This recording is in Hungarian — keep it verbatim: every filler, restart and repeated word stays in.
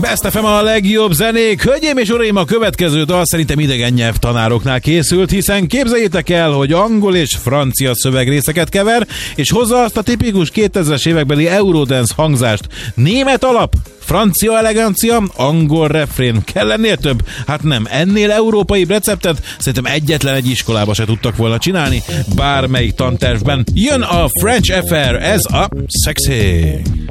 Best ef em a legjobb zenék. Hölgyeim és uraim, a következő dal szerintem idegen nyelvtanároknál készült, hiszen képzeljétek el, hogy angol és francia szövegrészeket kever, és hozza azt a tipikus kétezres évekbeli Eurodance hangzást. Német alap, francia elegancia, angol refrén. Kell ennél több? Hát nem. Ennél európai receptet szerintem egyetlen egy iskolába se tudtak volna csinálni, bármelyik tantervben. Jön a French Affair, ez a Sexy.